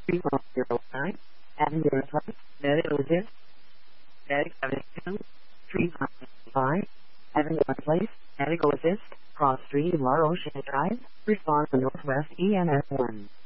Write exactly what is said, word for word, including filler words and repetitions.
three one zero nine, Avenue Place, Medical Assist, Medic seven two, three nine five, Avenue Place, Medical Assist, Cross Street, Laurel Drive, response to Northwest E M S one.